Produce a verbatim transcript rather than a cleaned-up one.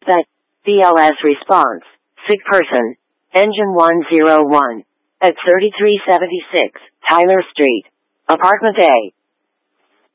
The B L S response. Sick person. Engine one oh one. At thirty-three seventy-six, Tyler Street. Apartment A.